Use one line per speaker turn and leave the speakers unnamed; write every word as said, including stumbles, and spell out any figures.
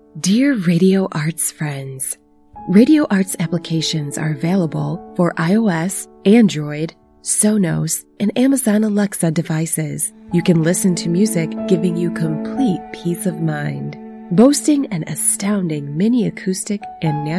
Dear Radio Arts friends, Radio Arts applications are available for iOS, Android, Sonos, and Amazon Alexa devices. You can listen to music giving you complete peace of mind. Boasting an astounding mini acoustic and natural